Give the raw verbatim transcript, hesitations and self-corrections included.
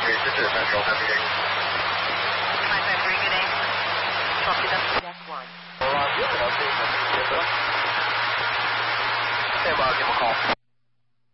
three, this is Central, happy day. Hi, February, good day. Copy that. Yes, one. Well, uh, you have an update on the vehicle. Okay, well, I'll give him a call.